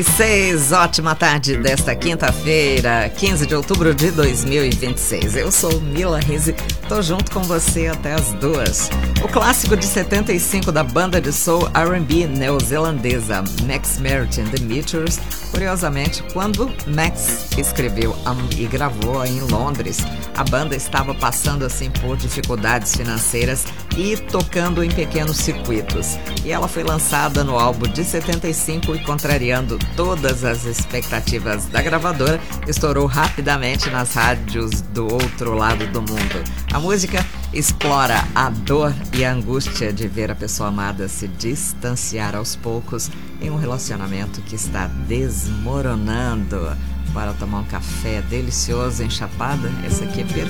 6, ótima tarde desta quinta-feira, 15 de outubro de 2026. Eu sou Mila Rizzi, tô junto com você até as 2. O clássico de 75 da banda de soul R&B neozelandesa Max Merritt and the Meteors, curiosamente, quando Max escreveu e gravou em Londres, a banda estava passando assim por dificuldades financeiras e tocando em pequenos circuitos. E ela foi lançada no álbum de 75 e, contrariando todas as expectativas da gravadora, estourou rapidamente nas rádios do outro lado do mundo. A música explora a dor e a angústia de ver a pessoa amada se distanciar aos poucos em um relacionamento que está desmoronando. Para tomar um café delicioso em Chapada, essa aqui é perfeita.